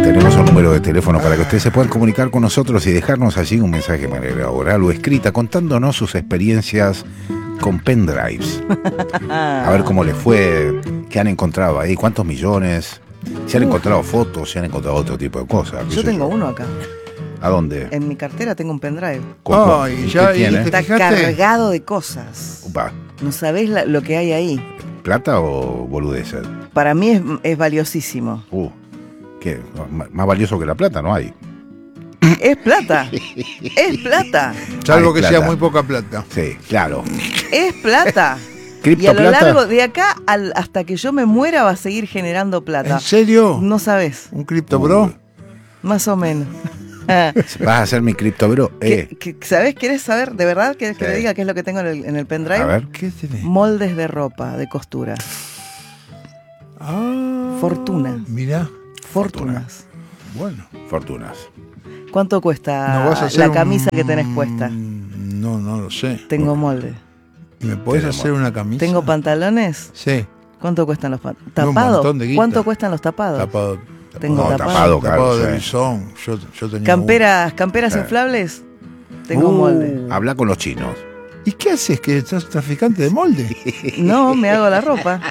Tenemos un número de teléfono para que ustedes se puedan comunicar con nosotros y dejarnos allí un mensaje de manera oral o escrita contándonos sus experiencias con pendrives. A ver cómo les fue, qué han encontrado ahí, cuántos millones, si han encontrado fotos, si han encontrado otro tipo de cosas. Yo tengo uno acá. ¿A dónde? En mi cartera tengo un pendrive. Ay, ya tiene? Está cargado de cosas. Upa. No sabés lo que hay ahí. ¿Plata o boludeces? Para mí es valiosísimo. ¿Qué? Más valioso que la plata no hay. Es plata. Es plata. Salvo que plata. sea muy poca plata. Sí, claro. Es plata. Y a lo ¿Criptoplata? largo de acá hasta que yo me muera va a seguir generando plata. ¿En serio? No sabes. ¿Un cripto bro? Más o menos. ¿Vas a ser mi cripto bro? ¿Sabés? ¿Querés saber? ¿De verdad? ¿Querés que Sí. le diga qué es lo que tengo en el pendrive? A ver. ¿Qué tenés? Moldes de ropa, de costura. Fortuna. Mirá. Fortunas. Bueno. Fortunas. ¿Cuánto ¿No cuesta vas a hacer la camisa que tenés puesta? No lo sé. Tengo molde. ¿Me podés Tenemos. hacer una camisa? ¿Tengo pantalones? Sí. ¿Cuánto cuestan los Un tapados? montón de guita. ¿Cuánto cuestan los tapados? Tapado. Tengo No, tapado. claro, de sí. bisón. Yo tenía Camperas Sí. inflables. Tengo molde. Habla con los chinos. ¿Y qué haces? ¿Que sos traficante de molde? No, me hago la ropa.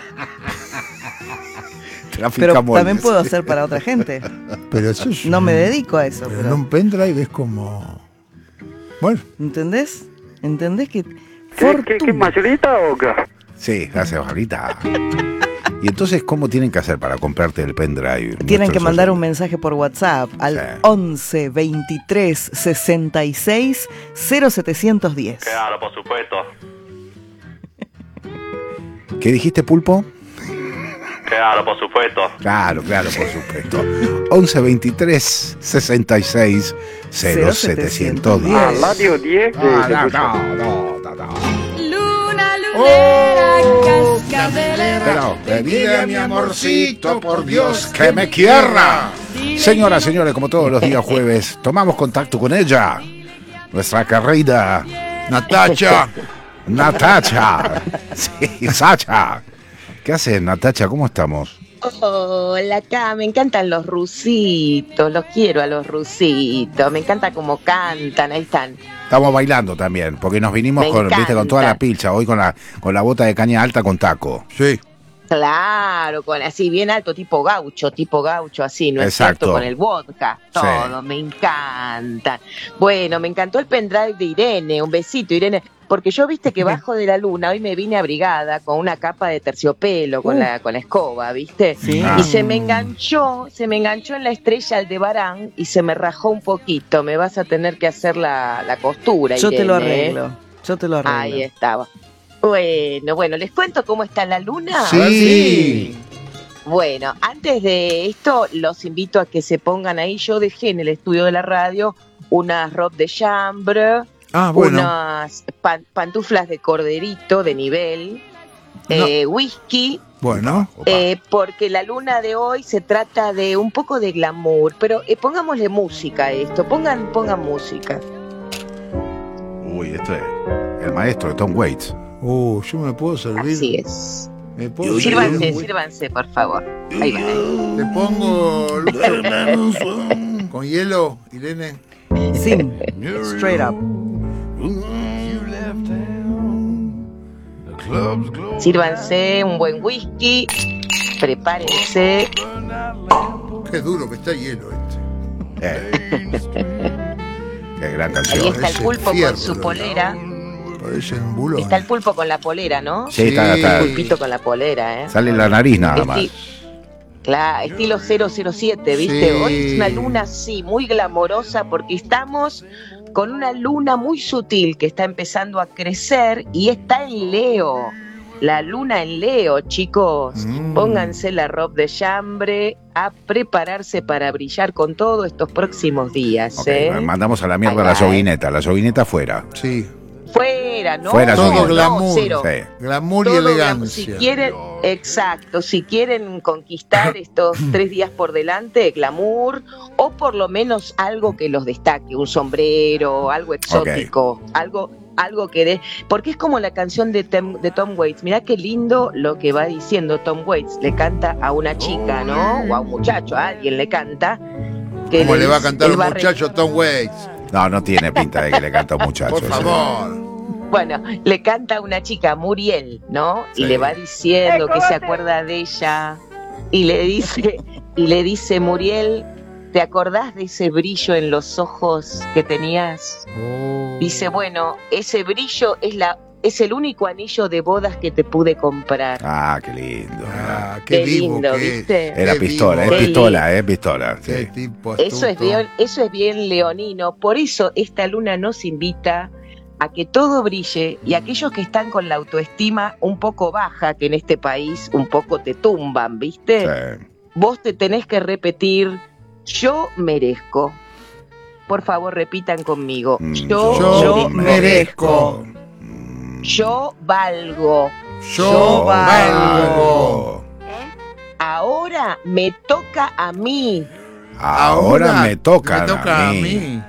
Trafica Pero moldes. también puedo hacer para otra gente. Pero eso es No me dedico a eso. Pero en Pero, un pendrive es como... Bueno. ¿entendés? ¿Entendés que ¿Qué mayorita o qué? Sí, gracias, Ojalita. ¿Y entonces cómo tienen que hacer para comprarte el pendrive? Tienen que Nuestros mandar un oyentes. mensaje por WhatsApp al Sí. 11 23 66 0710. Claro, por supuesto. ¿Qué dijiste, Pulpo? Claro, por supuesto. Claro, por supuesto. 11 23 66 0710. Ah, radio 10. No. Luna, lunera, cascabelera. Pero pedile a mi amorcito, por Dios, que me quiera. Señoras, señores, como todos los días jueves, tomamos contacto con ella. Nuestra querida Natacha. Natacha. Sí, Sacha. ¿Qué haces, Natacha? ¿Cómo estamos? Hola, acá me encantan los rusitos, los quiero a los rusitos, me encanta cómo cantan, ahí están. Estamos bailando también, porque nos vinimos Me con, ¿viste? Con toda la encanta. pilcha, hoy con la bota de caña alta con taco. Sí. Claro, con así bien alto, tipo gaucho, así, ¿no es Exacto. cierto? Con el vodka, Sí. todo, me encantan. Bueno, me encantó el pendrive de Irene, un besito, Irene, porque yo viste que bajo de la luna, hoy me vine abrigada con una capa de terciopelo, con la escoba, ¿viste? Sí. Y se me enganchó en la estrella Aldebarán y se me rajó un poquito. Me vas a tener que hacer la costura, Yo te lo Irene, arreglo. Yo te lo arreglo. Ahí estaba. Bueno, ¿les cuento cómo está la luna? Sí. Bueno, antes de esto, los invito a que se pongan ahí. Yo dejé en el estudio de la radio unas robe de chambre, Ah, bueno. unas pantuflas de corderito de nivel, whisky, Bueno. Opa. porque la luna de hoy se trata de un poco de glamour, pero pongámosle música a esto, pongan música. Uy, esto es el maestro de Tom Waits. Yo me puedo servir. Así es. ¿Me puedo servir? Sírvanse, por favor. Ahí va. Te pongo Lucho, con hielo, Irene. Sing. Straight up. Sírvanse un buen whisky, prepárense. Qué duro que está hielo este. Qué gran Ahí canción. está el Ese pulpo fierro, con su ¿no? polera. Parece un bulón. Está el pulpo con la polera, ¿no? Sí, está. El pulpito con la polera, ¿eh? Sale la nariz nada más. Claro, estilo 007, ¿viste? Sí. Hoy es una luna así, muy glamorosa, porque estamos con una luna muy sutil que está empezando a crecer y está en Leo. La luna en Leo, chicos. Pónganse la robe de chambre a prepararse para brillar con todo estos próximos días, Ok, ¿eh? mandamos a la mierda Ahí la va, yoguineta afuera. Sí. Fuera, ¿no? Fuera, Todo no, glamour. cero. Sí. Glamour y Todo elegancia. Si quieren, exacto, si quieren conquistar estos 3 días por delante, glamour, o por lo menos algo que los destaque, un sombrero, algo exótico, algo algo que dé, porque es como la canción de Tom Waits. Mirá qué lindo lo que va diciendo Tom Waits. Le canta a una chica, ¿no? O a un muchacho, a alguien le canta. ¿Cómo le va a cantar un muchacho Tom Waits? No tiene pinta de que le canta a un muchacho. Por favor. Bueno, le canta a una chica, Muriel, ¿no? Sí. Y le va diciendo que se acuerda de ella. Y le dice, Muriel, ¿te acordás de ese brillo en los ojos que tenías? Dice, bueno, ese brillo es el único anillo de bodas que te pude comprar. Ah, qué lindo. Qué lindo, que ¿viste? Era Qué pistola, vivo. es pistola, pistola. Qué Sí. tipo Eso es bien leonino. Por eso esta luna nos invita a que todo brille, y aquellos que están con la autoestima un poco baja, que en este país un poco te tumban, ¿viste? Sí. Vos te tenés que repetir, yo merezco. Por favor, repitan conmigo. Yo merezco. Yo valgo. Yo valgo. Ahora me toca a mí. Ahora me toca a mí.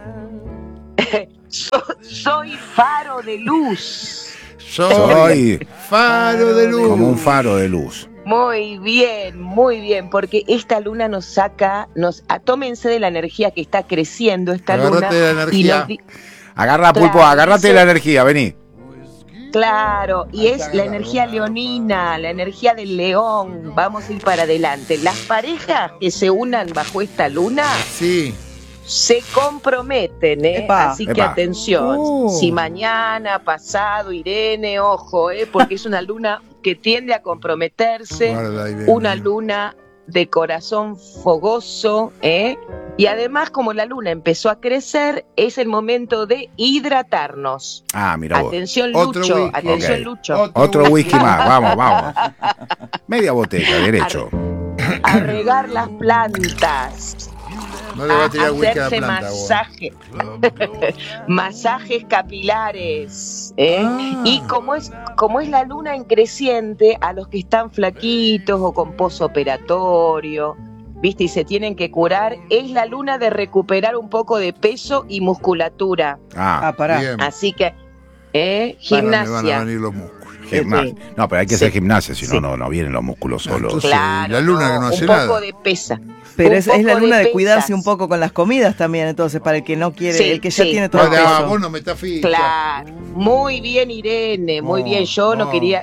Soy faro de luz. Soy faro de luz. Como un faro de luz. Muy bien, porque esta luna nos saca, tómense de la energía que está creciendo esta Agárrate luna. de la energía. Agarra, Claro, Pulpo, agárrate dice- la energía, vení. Claro, y es la energía leonina, la energía del león. Vamos a ir para adelante. Las parejas que se unan bajo esta luna Sí. se comprometen, ¿eh? Epa. Así que Epa. atención, si mañana, pasado, Irene, ojo, porque es una luna que tiende a comprometerse, Guarda ahí bien. una luna de corazón fogoso, y además como la luna empezó a crecer, es el momento de hidratarnos. Ah, mira vos. Atención Otro Lucho, whisky. atención Ok. Lucho. Otro whisky más, vamos. Media botella, derecho. A regar las plantas. No le va A a tirar whisky a la hacerse planta, vos. masajes capilares, Ah. y como es la luna en creciente, a los que están flaquitos o con posoperatorio, viste, y se tienen que curar, es la luna de recuperar un poco de peso y musculatura. Ah, pará. Bien. Así que Me van a gimnasia. venir los músculos. gimnasia. No, pero hay que Sí. hacer gimnasia, si Sí. no vienen los músculos solos. Entonces, Claro, la luna que no hace un poco nada. de pesa. Pero Un es la poco luna de pesas. cuidarse un poco con las comidas también, entonces, para el que no quiere, Sí, el que ya sí. tiene todo el Ahora, peso. vos no me estás ficha. Claro, muy bien Irene, muy bien. Yo no quería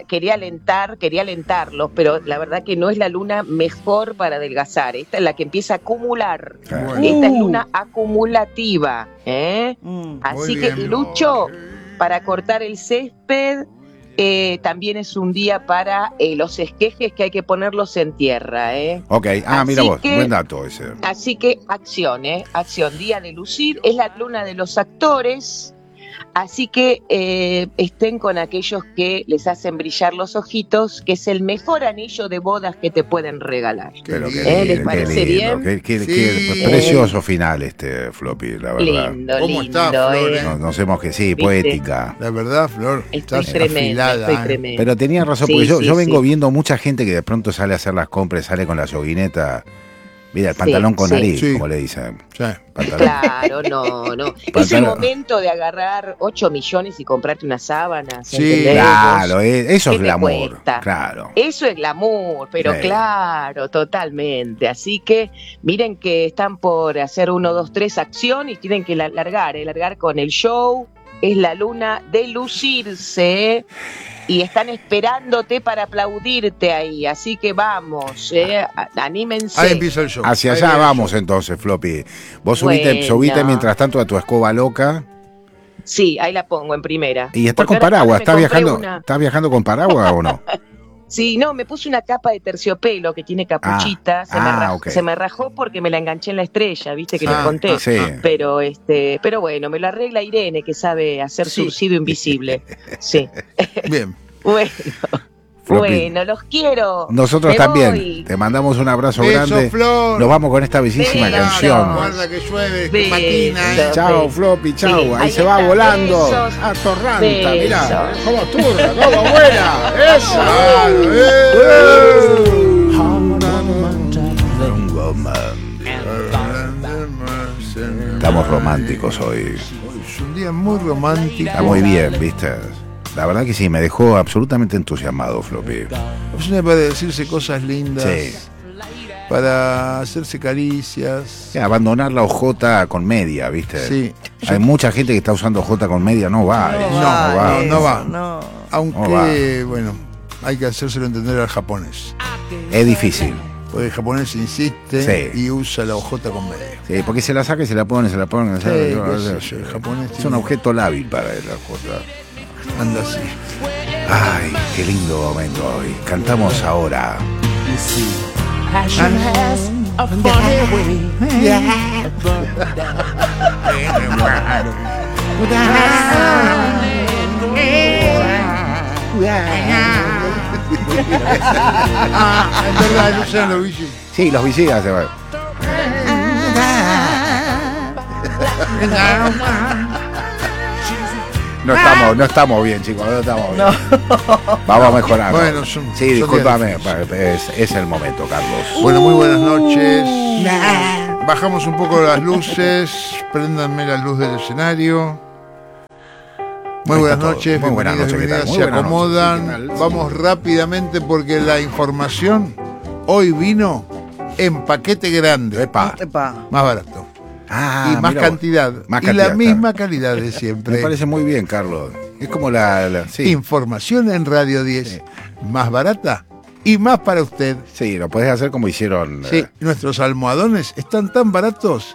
alentarlos, pero la verdad que no es la luna mejor para adelgazar. Esta es la que empieza a acumular. Claro. Esta es luna acumulativa, ¿eh? Mm. Así Muy que bien. Lucho, para cortar el césped, también es un día para los esquejes que hay que ponerlos en tierra, ¿eh? Ok, mira Así vos, que- buen dato ese. Así que acción, acción, día de lucir, es la luna de los actores, así que estén con aquellos que les hacen brillar los ojitos, que es el mejor anillo de bodas que te pueden regalar. Pero qué lindo. ¿Les parece lindo, bien? qué Sí. precioso final Floppy, la verdad. Lindo, ¿Cómo lindo, está, Flor, Nos hemos que sí, ¿Viste? poética. La verdad, Flor, Estoy estás tremendo, afilada. estoy tremendo. Pero tenía razón, Sí, porque yo sí, vengo sí. viendo mucha gente que de pronto sale a hacer las compras, sale con la yoguineta, mira, el Sí, pantalón con sí. nariz, Sí. como le dicen. Sí. Pantalón. Claro, no. Es el Pantalón. momento de agarrar 8 millones y comprarte unas sábanas. Sí, ¿entendés? Claro, eso ¿Qué es te glamour. cuesta? Claro. Eso es glamour, pero Sí. claro, totalmente. Así que miren que están por hacer 1, 2, 3 acción y tienen que largar con el show. Es la luna de lucirse, y están esperándote para aplaudirte ahí. Así que vamos, anímense. Ahí empieza el show. Hacia Ahí allá viene el vamos show. entonces, Floppy. Vos Bueno. subite mientras tanto a tu escoba loca. Sí, ahí la pongo en primera. Y está Porque con ahora paraguas. me compré una- ¿Estás viajando con paraguas o no? Sí, no, me puse una capa de terciopelo que tiene capuchita. ok. Se me rajó porque me la enganché en la estrella, viste que les Ah, conté. Sí. Pero bueno, me lo arregla Irene, que sabe hacer Sí. surcido invisible. Sí. Bien. Bueno, Floppy. bueno, los quiero. Nosotros Me también. voy. Te mandamos un abrazo Beso, grande. Flor. Nos vamos con esta bellísima Besos. canción. Guarda que llueve, que Besos. patina. Chao, Floppy, chao. Sí, ahí ahí se va está. volando. Besos. Atorranta, Besos. mirá. Cómo turra, cómo vuela. Eso. Claro, Estamos románticos hoy. es un día muy romántico. Está muy bien, ¿viste? La verdad que sí, me dejó absolutamente entusiasmado, Floppy. Es un día para decirse cosas lindas. Sí. Para hacerse caricias. Sí, abandonar la OJ con media, ¿viste? Sí. Hay mucha gente que está usando OJ con media, no va. No va. No. Aunque, bueno, hay que hacérselo entender al japonés. Es difícil. Porque el japonés insiste Sí. y usa la OJ con media. Sí, porque se la saca y se la pone, qué sé yo, el japonés Es un objeto lábil para él, la OJ. anda así. Ay, qué lindo momento hoy. Cantamos ahora. Passion has a funny way of burning Es verdad, Luciano Lovici. Sí, los visitas se van. No estamos bien, chicos, no estamos bien. Vamos a mejorar. Bueno, sí, son discúlpame, días es el momento, Carlos. Bueno, muy buenas noches. Bajamos un poco las luces. Préndanme la luz del escenario. Muy Ahí buenas está todo. noches, Muy buenas noches, ¿qué tal? Muy se buenas acomodan. noches, ¿qué tal? Vamos rápidamente porque la información hoy vino en paquete grande. Epa. Más barato. Ah, Y más mira vos. cantidad. Más Y cantidad, la misma claro. calidad de Me siempre. parece muy bien, Carlos. Es como sí. Información en Radio 10. Sí. Más barata y más para usted. Sí, lo podés hacer como hicieron. Sí, nuestros almohadones están tan baratos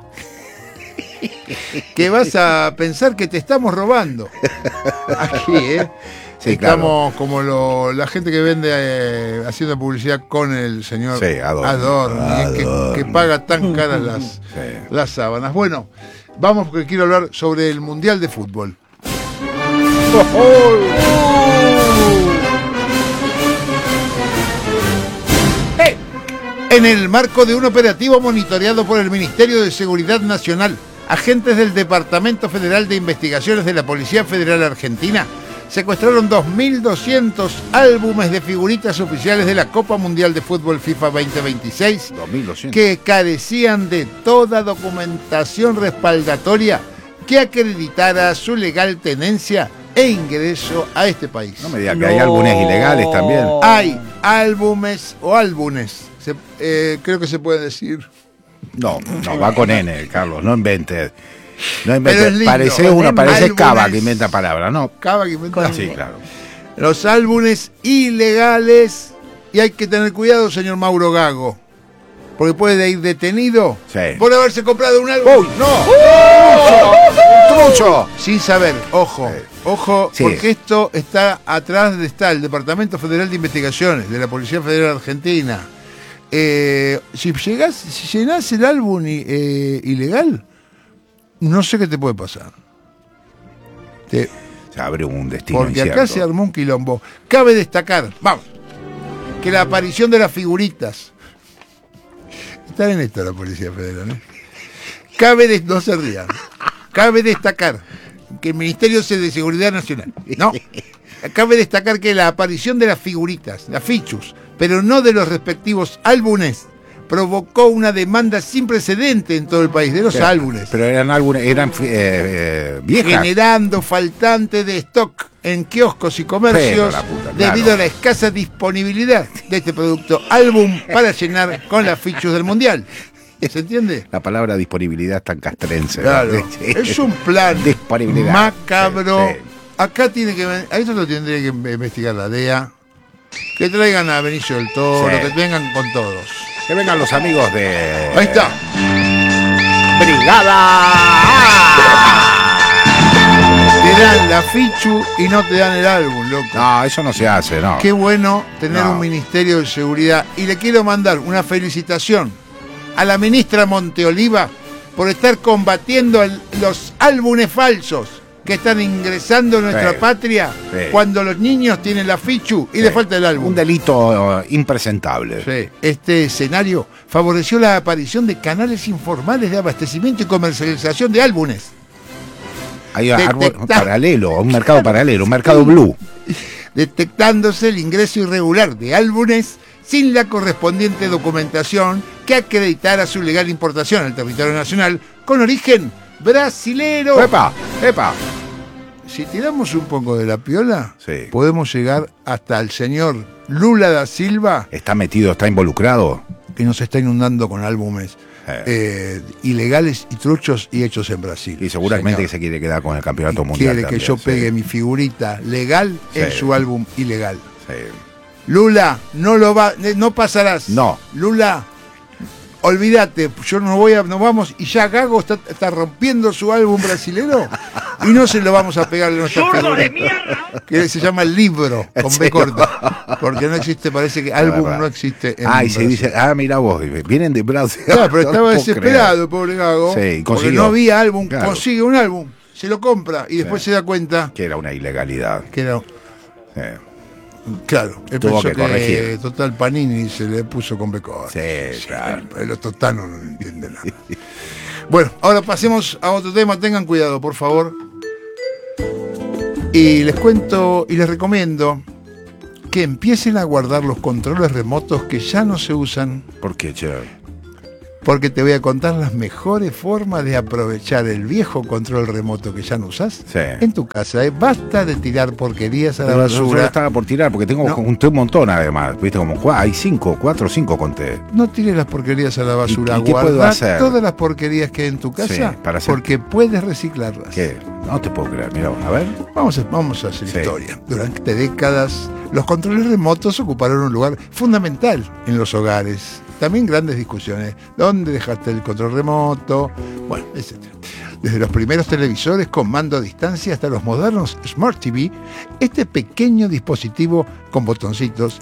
que vas a pensar que te estamos robando. Aquí, Sí, estamos como la gente que vende haciendo publicidad con el señor Sí, Adorni. Adorni, que paga tan caras las sábanas. Bueno, vamos porque quiero hablar sobre el Mundial de Fútbol. En el marco de un operativo monitoreado por el Ministerio de Seguridad Nacional, agentes del Departamento Federal de Investigaciones de la Policía Federal Argentina secuestraron 2.200 álbumes de figuritas oficiales de la Copa Mundial de Fútbol FIFA 2026 2200. que carecían de toda documentación respaldatoria que acreditara su legal tenencia e ingreso a este país. No me digas que hay álbumes ilegales también. Hay álbumes o álbumes, creo que se puede decir. No, va con N, Carlos, no inventes. No Pero inventes. es lindo. Parece Álbumes. Cava que inventa palabras, ¿no? Acaba que inventar. Sí, claro. Los álbumes ilegales, y hay que tener cuidado, señor Mauro Gago, porque puede ir detenido Sí. por haberse comprado un álbum. ¡Uy! ¡No! ¡Trucho! Sin saber, ojo, Sí. ojo, Sí. porque esto está atrás está el Departamento Federal de Investigaciones de la Policía Federal Argentina. Si llenás el álbum ilegal, no sé qué te puede pasar. Se abre un destino Porque acá incierto. se armó un quilombo. Cabe destacar, vamos, que la aparición de las figuritas. Está en esto la Policía Federal, no se rían. Cabe destacar que el Ministerio de Seguridad Nacional, no, cabe destacar que la aparición de las figuritas, las fichus, pero no de los respectivos álbumes, provocó una demanda sin precedente en todo el país de los álbumes, Pero eran álbumes, viejas. generando faltante de stock en kioscos y comercios Pero la puta, debido claro. a la escasa disponibilidad de este producto álbum para llenar con las fichus del Mundial. ¿Se entiende? La palabra disponibilidad es tan castrense. ¿no? Claro, Sí. es un plan Disponibilidad. macabro. Sí, sí. Acá tiene que a esto lo tendría que investigar la DEA. Que traigan a Benicio del Toro, Sí. que vengan con todos. Que vengan los amigos de... Ahí está. ¡Brigada! Te dan la fichu y no te dan el álbum, loco. No, eso no se hace, no. Qué bueno tener No. un Ministerio de Seguridad. Y le quiero mandar una felicitación a la ministra Monteoliva por estar combatiendo los álbumes falsos que están ingresando en nuestra Sí. patria Sí. cuando los niños tienen la fichu y Sí. le falta el álbum. Un delito impresentable. Sí. Este escenario favoreció la aparición de canales informales de abastecimiento y comercialización de álbumes. Hay Detectar- paralelo, un mercado paralelo, un mercado blue. Detectándose el ingreso irregular de álbumes sin la correspondiente documentación que acreditara su legal importación al territorio nacional con origen brasilero. ¡Epa! ¡Epa! Si tiramos un poco de la piola, Sí. podemos llegar hasta el señor Lula da Silva, ¿Está metido, está involucrado? que nos está inundando con álbumes ilegales y truchos y hechos en Brasil. Y seguramente Señor. que se quiere quedar con el campeonato Y mundial. quiere también, que yo sí. pegue mi figurita legal en Sí. su álbum ilegal. Sí. Lula, no pasarás. No. Lula, olvídate, yo no vamos, y ya Gago está rompiendo su álbum brasilero y no se lo vamos a pegarle a nuestra figurita, que se llama El Libro, con B corta, porque no existe, parece que álbum verdad. no existe en Y se Brasil. dice, mira vos, vienen de Brasil. Claro, pero No estaba puedo desesperado, pobre Gago, Sí, porque consiguió. no había álbum, Claro. consigue un álbum, se lo compra y después se da cuenta creer que era una ilegalidad. que era... Sí. Claro, él Tuvo pensó que que corregir. total Panini se le puso con becor. Sí, claro. Los totanos no entienden nada. Bueno, ahora pasemos a otro tema. Tengan cuidado, por favor. Y les cuento y les recomiendo que empiecen a guardar los controles remotos que ya no se usan, ¿Por qué, che? porque te voy a contar las mejores formas de aprovechar el viejo control remoto que ya no usás Sí. en tu casa. Basta de tirar porquerías a la Pero yo solo basura. estaba por tirar, porque No. conté un montón además. Viste, como hay 4 o 5 conté. No tires las porquerías a la basura. ¿Y qué puedo Guardá hacer? todas las porquerías que hay en tu casa, Sí, para hacer- porque puedes reciclarlas. ¿Qué? No te puedo creer. Mira, a ver. Vamos a hacer Sí. historia. Durante décadas, los controles remotos ocuparon un lugar fundamental en los hogares. También grandes discusiones. ¿Dónde dejaste el control remoto? Bueno, etc. Desde los primeros televisores con mando a distancia hasta los modernos Smart TV, este pequeño dispositivo con botoncitos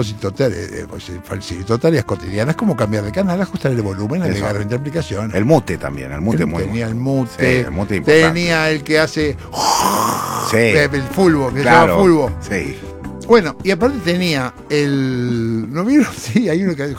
facilitó tareas cotidianas como cambiar de canal, ajustar el volumen, Eso. agregar 20 aplicaciones. El mute también. El mute muy Tenía el Sí, mute, el mute importante. tenía el que hace Sí. el fulbo, que se Claro. llama fulbo. Sí. Bueno, y aparte tenía el... ¿No vieron? Sí, hay uno que hace...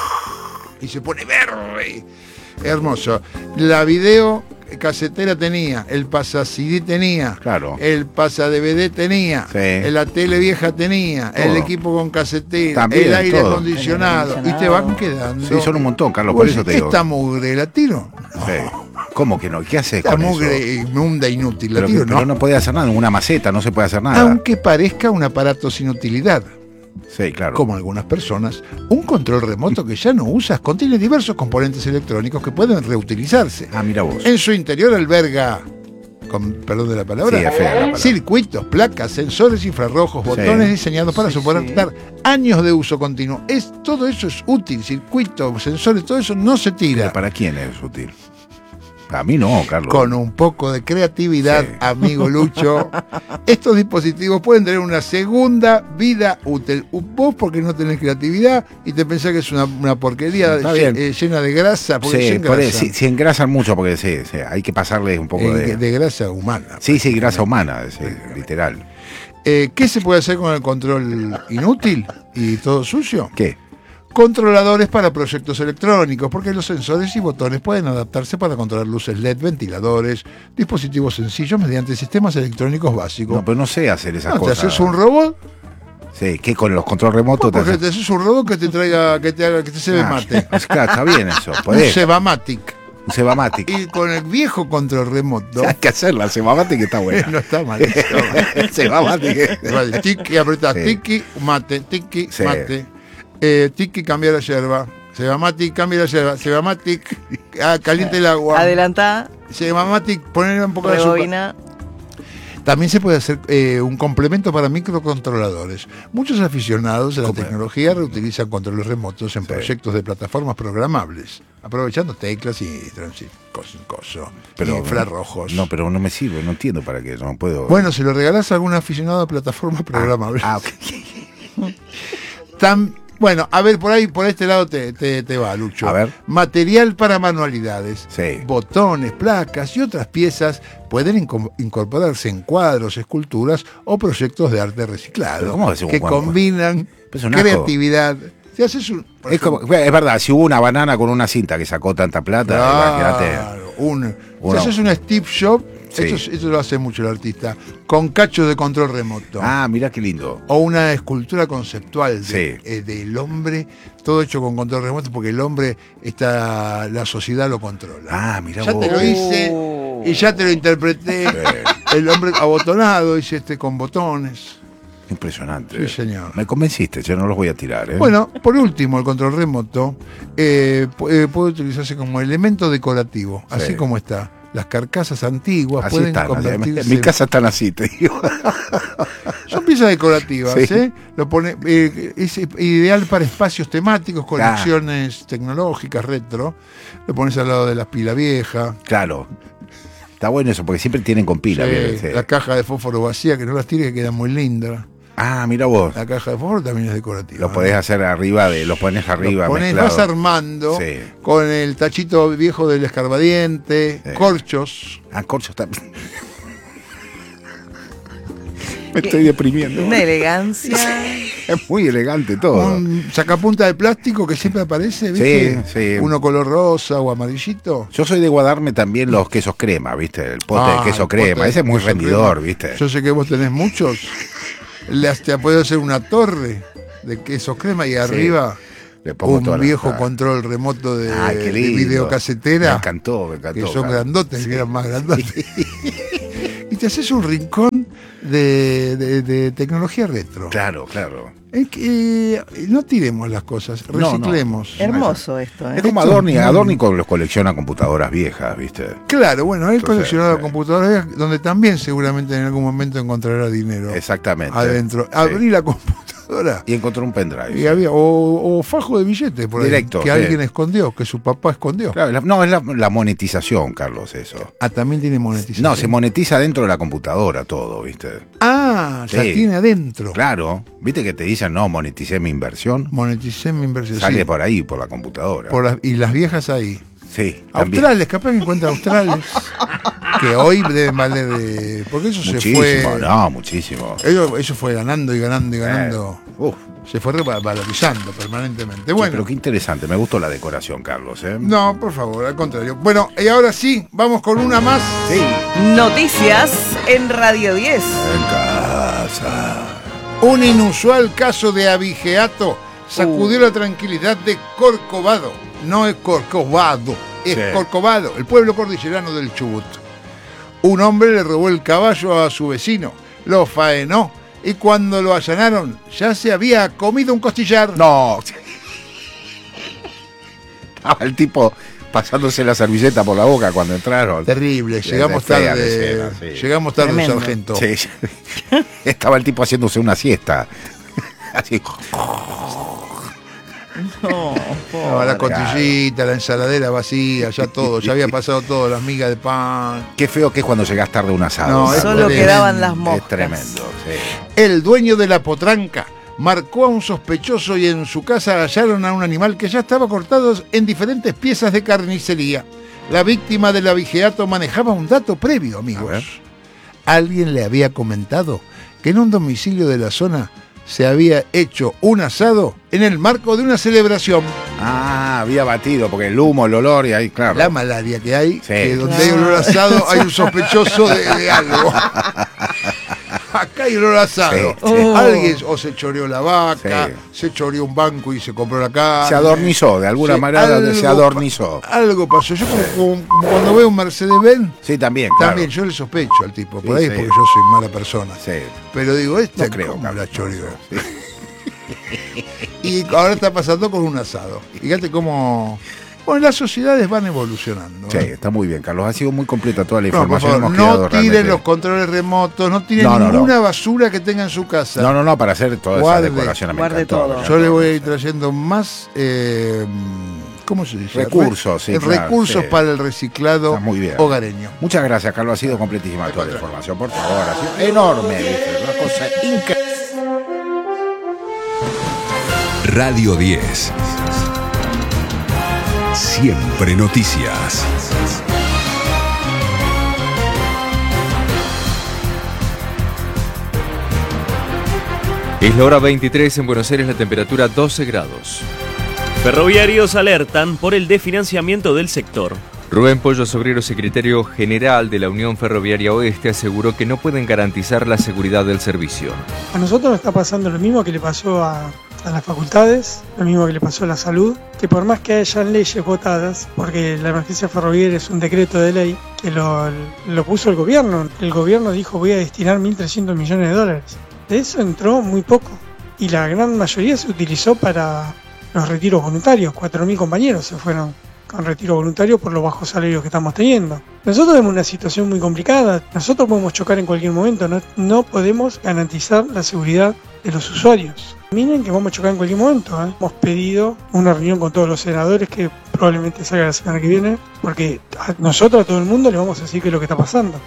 Y se pone verde. Hermoso. La video casetera tenía, el pasa CD tenía, Claro. el pasa DVD tenía, Sí. la tele vieja tenía, Todo. el equipo con casetera, También, el aire todo. acondicionado. El aire Y te van quedando. Sí, son un montón, Carlos, Vos por eso decís, te digo. ¿esta mugre la tiro? Sí. ¿Cómo que no? ¿Qué haces Esta con mugre eso? inmunda, inútil, la Pero, tiro, pero no. no puede hacer nada. En una maceta no se puede hacer nada. Aunque parezca un aparato sin utilidad. Sí, claro. Como algunas personas, un control remoto que ya no usas contiene diversos componentes electrónicos que pueden reutilizarse. Ah, mira vos. En su interior alberga, con perdón de la palabra, Sí, es fea la palabra. circuitos, placas, sensores infrarrojos, botones diseñados para soportar años de uso continuo. Todo eso es útil, circuitos, sensores, todo eso no se tira. ¿Pero para quién es útil? A mí no, Carlos. Con un poco de creatividad, Sí. amigo Lucho, estos dispositivos pueden tener una segunda vida útil. Vos porque no tenés creatividad y te pensás que es una porquería Está bien. llena de grasa, porque Sí, se por engrasa. sí, engrasan mucho porque sí, hay que pasarle un poco De grasa humana. Sí, sí, grasa humana, sí, literal. ¿Qué se puede hacer con el control inútil y todo sucio? ¿Qué? Controladores para proyectos electrónicos, porque los sensores y botones pueden adaptarse para controlar luces LED, ventiladores, dispositivos sencillos mediante sistemas electrónicos básicos. No, pero no sé hacer esas No, te cosas. haces un robot, Sí, ¿qué con los control remotos? porque te haces un robot que te traiga, que te haga, que te se mate. Claro, está bien eso. Un Podés. Sebamatic. Un Sebamatic. Y con el viejo control remoto, Hay que hacerla, Sebamatic está buena. no está mal eso. Sebamatic. Vale, tiki, apretás, Sí. tiki, mate, tiki, Sí. mate. Tiki, cambia la yerba. Sebamatic, cambia la yerba. Sebamatic, caliente el agua. Adelantá, Sebamatic, poner un poco de azúcar. rebobina. También se puede hacer un complemento para microcontroladores. Muchos aficionados a la ¿Cómo? tecnología reutilizan controles remotos en Sí. proyectos de plataformas programables, aprovechando teclas y infrarrojos. No, pero no me sirve, no entiendo para qué, no puedo. Bueno, si lo regalás a algún aficionado a plataformas programables. Ah, ok. Bueno, a ver, por este lado te va, Lucho. A ver. Material para manualidades. Sí. Botones, placas y otras piezas pueden incorporarse en cuadros, esculturas o proyectos de arte reciclado. ¿Pero cómo va a ser un que cuadro? combinan Es un asco. creatividad. Si haces un... por Es, ejemplo, es verdad, si hubo una banana con una cinta que sacó tanta plata, imagínate. claro, si Uno. haces un Steve Shop, Sí. esto lo hace mucho el artista, con cachos de control remoto. Ah, mirá qué lindo. O una escultura conceptual Sí. del hombre, todo hecho con control remoto, porque el hombre la sociedad lo controla. Ah, mirá Ya vos. te lo hice, Y ya te lo interpreté. El hombre abotonado, dice con botones. Impresionante. Sí, señor. Me convenciste, yo no los voy a tirar. Bueno, por último, el control remoto puede utilizarse como elemento decorativo, Sí. así como está. Las carcasas antiguas Así pueden están, convertirse en mi casa están así, te digo. Son piezas decorativas, Sí. ¿eh? Lo pone, es ideal para espacios temáticos, colecciones tecnológicas, retro. Lo pones al lado de las pilas viejas. Claro. Está bueno eso, porque siempre tienen con pila. Sí, ¿vieron? Sí. La caja de fósforo vacía, que no las tires, que queda muy linda. Ah, mira vos. La caja de fósforo también es decorativa. Lo podés hacer arriba los pones arriba. Lo pones, mezclado. vas armando Sí. con el tachito viejo del escarbadiente, Sí. corchos. Ah, corcho también. Me estoy deprimiendo. Una elegancia. Es muy elegante todo. Un sacapunta de plástico que siempre aparece, ¿viste? Sí, sí. Uno color rosa o amarillito. Yo soy de guardarme también los quesos crema, ¿viste? El pote de queso el crema. pote de Ese es muy queso rendidor, crema. ¿viste? Yo sé que vos tenés muchos. Te puedo hacer una torre de queso crema y arriba Le pongo toda un la- viejo control remoto de, Ay, qué de lindo. videocasetera. Me encantó. Que son claro. grandotes, que eran más grandotes. Y te haces un rincón de tecnología retro. Claro, claro. Es que, no tiremos las cosas, No, no. reciclemos. Hermoso esto, Es ¿eh? como Esto- Adorni los colecciona computadoras viejas, ¿viste? Claro, bueno, él Entonces, coleccionaba computadoras donde también seguramente en algún momento encontrará dinero Exactamente. adentro. Sí. Abrí la computadora Y encontró un pendrive. y había o fajo de billetes por ahí Directo, que sí. alguien escondió, que su papá escondió. Claro, no, es la monetización, Carlos, eso. Ah, también tiene monetización. No, se monetiza dentro de la computadora todo, ¿viste? Ah, Sí. la tiene adentro. Claro. ¿Viste que te dicen, no, moneticé mi inversión? Moneticé mi inversión. Sale sí. por ahí, por la computadora. Y las viejas ahí. Sí, también. Australes, capaz que encuentra australes. Que hoy deben valer porque eso Muchísimo, se fue. no, muchísimo. Eso fue ganando y ganando y ganando. Uf, Se fue valorizando permanentemente. sí, Bueno. pero qué interesante, me gustó la decoración, Carlos, ¿eh? No, por favor, al contrario. Bueno, y ahora sí, vamos con una más. Sí. Noticias en Radio 10. En casa. Un inusual caso de abigeato sacudió la tranquilidad de Corcovado. No es Corcovado, es Sí. Corcovado, el pueblo cordillerano del Chubut. Un hombre le robó el caballo a su vecino, lo faenó y cuando lo allanaron ya se había comido un costillar. No. Estaba el tipo pasándose la servilleta por la boca cuando entraron. Terrible, llegamos fea la tarde, escena, sí. llegamos tarde, Tremendo. sargento. Sí. Estaba el tipo haciéndose una siesta. Así. No, Estaba la costillita, la ensaladera vacía, ya todo, ya había pasado todo, las migas de pan. Qué feo que es cuando llegás tarde a un asado. No, es solo tremendo. quedaban las moscas. Es tremendo, sí. El dueño de la potranca marcó a un sospechoso y en su casa hallaron a un animal que ya estaba cortado en diferentes piezas de carnicería. La víctima del abigeato manejaba un dato previo, A ver. amigos. Alguien le había comentado que en un domicilio de la zona se había hecho un asado en el marco de una celebración. Ah, había batido, porque el humo, el olor y ahí, claro. La malaria que hay, que donde Claro. hay olor a asado hay un sospechoso de algo. Acá hay olor a asado. Sí, sí. Alguien o se choreó la vaca, Sí. se choreó un banco y se compró la carne. Se adornizó, de alguna Sí, manera algo se adornizó. Algo pasó. Yo como cuando veo un Mercedes-Benz, Sí, también, claro. también yo le sospecho al tipo. Por Sí, ahí sí. porque yo soy mala persona. Sí. Pero digo, No creo, ¿cómo Carlos, la choreó? no, Y ahora está pasando con un asado. Fíjate cómo... Bueno, las sociedades van evolucionando. Sí, está muy bien, Carlos. Ha sido muy completa toda la No, por información. favor, hemos quedado no tiren realmente- los controles remotos, no tiren No, no, ninguna basura que tenga en su casa. No, para hacer toda Guarde, esa decoración. me guarde encantó, todo. me Yo encantó. le voy a ir trayendo más, ¿cómo se dice? Recursos, sí, claro, recursos sí. para el reciclado Está muy bien. hogareño. Muchas gracias, Carlos. Ha sido completísima toda la información. Por favor, ha sido enorme. ¿Viste? Una cosa increíble. Radio 10. Siempre noticias. Es la hora 23 en Buenos Aires, la temperatura 12 grados. Ferroviarios alertan por el desfinanciamiento del sector. Rubén Pollo, obrero secretario general de la Unión Ferroviaria Oeste, aseguró que no pueden garantizar la seguridad del servicio. A nosotros nos está pasando lo mismo que le pasó a a las facultades, lo mismo que le pasó a la salud, que por más que hayan leyes votadas, porque la emergencia ferroviaria es un decreto de ley que lo puso el gobierno dijo voy a destinar 1.300 millones de dólares. De eso entró muy poco y la gran mayoría se utilizó para los retiros voluntarios. 4.000 compañeros se fueron con retiro voluntario por los bajos salarios que estamos teniendo. Nosotros tenemos una situación muy complicada, nosotros podemos chocar en cualquier momento, no podemos garantizar la seguridad de los usuarios. Miren que vamos a chocar en cualquier momento, ¿eh? Hemos pedido una reunión con todos los senadores que probablemente salga la semana que viene, porque nosotros a todo el mundo le vamos a decir qué es lo que está pasando.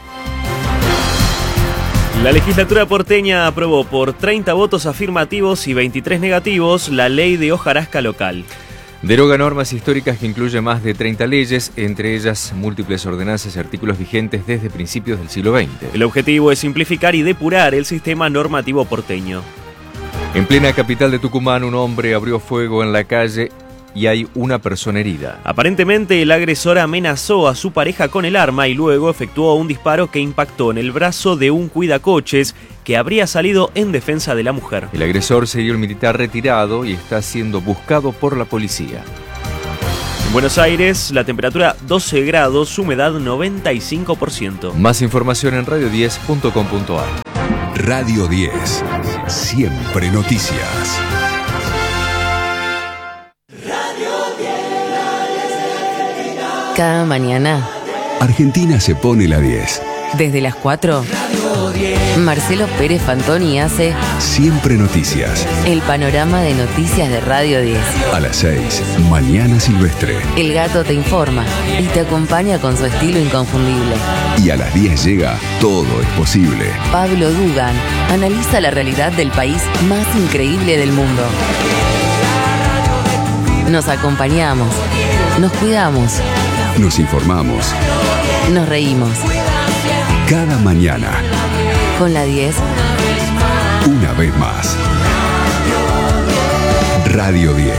La legislatura porteña aprobó por 30 votos afirmativos y 23 negativos la ley de hojarasca local. Deroga normas históricas que incluyen más de 30 leyes, entre ellas múltiples ordenanzas y artículos vigentes desde principios del siglo XX. El objetivo es simplificar y depurar el sistema normativo porteño. En plena capital de Tucumán, un hombre abrió fuego en la calle y hay una persona herida. Aparentemente, el agresor amenazó a su pareja con el arma y luego efectuó un disparo que impactó en el brazo de un cuidacoches que habría salido en defensa de la mujer. El agresor siguió el militar retirado y está siendo buscado por la policía. En Buenos Aires, la temperatura 12 grados, humedad 95%. Más información en radio10.com.ar. Radio 10. Siempre noticias. Cada mañana, Argentina se pone la 10. desde las 4, Marcelo Pérez Fantoni hace Siempre noticias. el panorama de noticias de Radio 10. A las 6, Mañana Silvestre. El gato te informa y te acompaña con su estilo inconfundible. Y a las 10 llega Todo es posible. Pablo Dugan analiza la realidad del país más increíble del mundo. Nos acompañamos, nos cuidamos, Nos informamos. nos reímos. Cada mañana, Con la 10, una vez más. Radio 10.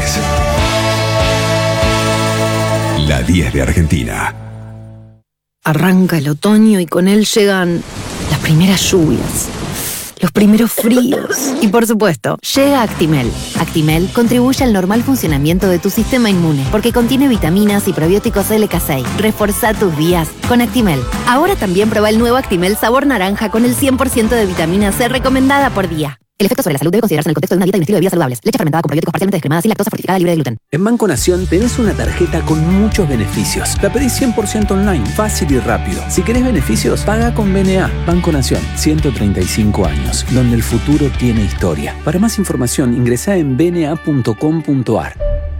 La 10 de Argentina. Arranca el otoño y con él llegan las primeras lluvias, los primeros fríos y, por supuesto, llega Actimel. Actimel contribuye al normal funcionamiento de tu sistema inmune porque contiene vitaminas y probióticos LK6. Reforzá tus días con Actimel. Ahora también prueba el nuevo Actimel sabor naranja con el 100% de vitamina C recomendada por día. El efecto sobre la salud debe considerarse en el contexto de una dieta y un estilo de vida saludables. Leche fermentada con probióticos parcialmente descremadas sin lactosa fortificada libre de gluten. En Banco Nación tenés una tarjeta con muchos beneficios. La pedís 100% online, fácil y rápido. Si querés beneficios, paga con BNA. Banco Nación, 135 años, donde el futuro tiene historia. Para más información, ingresá en bna.com.ar.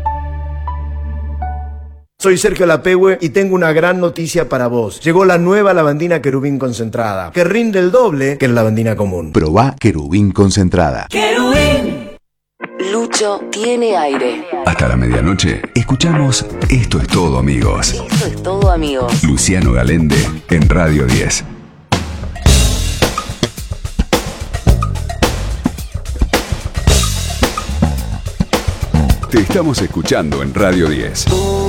Soy Sergio Lapehue y tengo una gran noticia para vos. Llegó la nueva lavandina Querubín concentrada, que rinde el doble que la lavandina común. Probá Querubín concentrada. ¡Querubín! Lucho tiene aire. Hasta la medianoche, escuchamos Esto es todo, amigos. Esto es todo, amigos. Luciano Galende en Radio 10. Te estamos escuchando en Radio 10.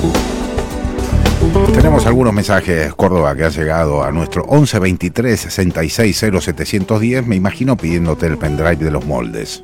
Tenemos algunos mensajes, Córdoba, que ha llegado a nuestro 11 23 66 0710, me imagino pidiéndote el pendrive de los moldes.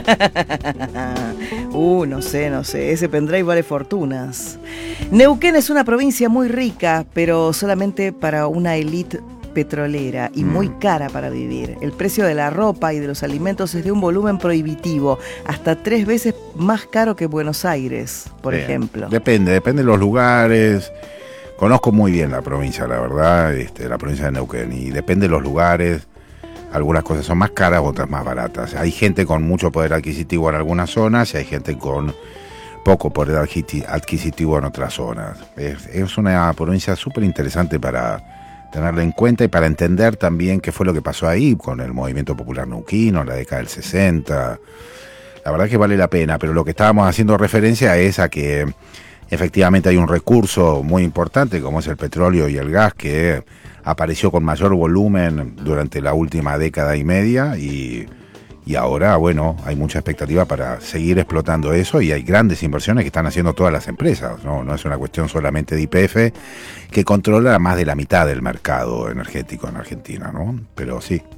No sé, ese pendrive vale fortunas. Neuquén es una provincia muy rica, pero solamente para una élite petrolera y muy cara para vivir. El precio de la ropa y de los alimentos es de un volumen prohibitivo, hasta 3 veces más caro que Buenos Aires, por ejemplo. Depende de los lugares. Conozco muy bien la provincia, la verdad, la provincia de Neuquén, y depende de los lugares. Algunas cosas son más caras, otras más baratas. Hay gente con mucho poder adquisitivo en algunas zonas y hay gente con poco poder adquisitivo en otras zonas. Es una provincia súper interesante para tenerla en cuenta y para entender también qué fue lo que pasó ahí con el movimiento popular neuquino en la década del 60. La verdad que vale la pena, pero lo que estábamos haciendo referencia es a que efectivamente hay un recurso muy importante como es el petróleo y el gas que apareció con mayor volumen durante la última década y media y ahora, bueno, hay mucha expectativa para seguir explotando eso y hay grandes inversiones que están haciendo todas las empresas, no es una cuestión solamente de YPF que controla más de la mitad del mercado energético en Argentina, ¿no? Pero sí,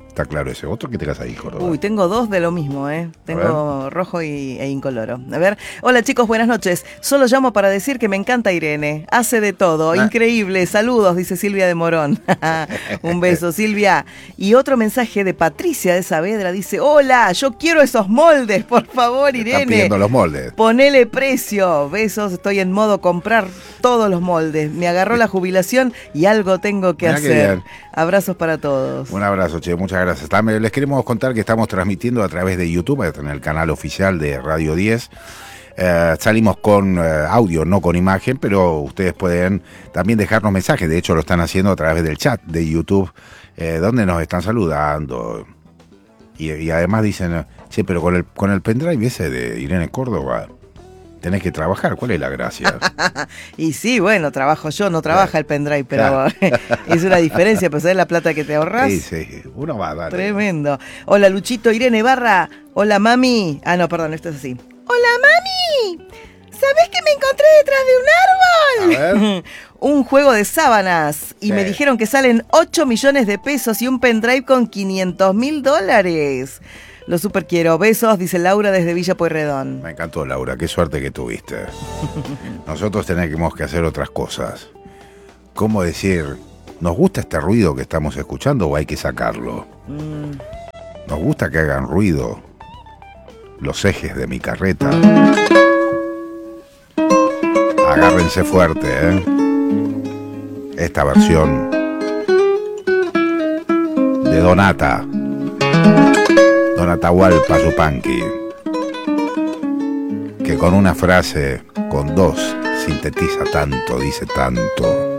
Está claro ese. ¿Otro que tengas ahí, Córdoba? Uy, tengo dos de lo mismo, Tengo rojo e incoloro. A ver. Hola chicos, buenas noches. Solo llamo para decir que me encanta Irene. Hace de todo. Increíble. Saludos, dice Silvia de Morón. Un beso, Silvia. Y otro mensaje de Patricia de Saavedra. Dice, hola, yo quiero esos moldes, por favor, Irene. Están pidiendo los moldes. Ponele precio. Besos, estoy en modo comprar todos los moldes. Me agarró la jubilación y algo tengo que hacer. Abrazos para todos. Un abrazo, che, muchas gracias. También les queremos contar que estamos transmitiendo a través de YouTube, en el canal oficial de Radio 10. Salimos con audio, no con imagen, pero ustedes pueden también dejarnos mensajes. De hecho, lo están haciendo a través del chat de YouTube, donde nos están saludando. Y además dicen, che, pero con el pendrive ese de Irene Córdoba tenés que trabajar. ¿Cuál es la gracia? Y sí, bueno, trabajo yo, no trabaja el pendrive, pero es una diferencia, pero ¿sabes la plata que te ahorras? Sí, uno va a dar. Tremendo. Hola, Luchito, Irene Barra. Hola, mami. Ah, no, perdón, esto es así. Hola, mami. ¿Sabés que me encontré detrás de un árbol? A ver. Un juego de sábanas. Y me dijeron que salen 8 millones de pesos y un pendrive con $500,000. Lo super quiero. Besos, dice Laura desde Villa Pueyrredón. Me encantó, Laura. Qué suerte que tuviste. Nosotros tenemos que hacer otras cosas. ¿Cómo decir? ¿Nos gusta este ruido que estamos escuchando o hay que sacarlo? Nos gusta que hagan ruido los ejes de mi carreta. Agárrense fuerte, Esta versión de Donata Hualpa Yupanqui, que con una frase, con dos, sintetiza tanto, dice tanto.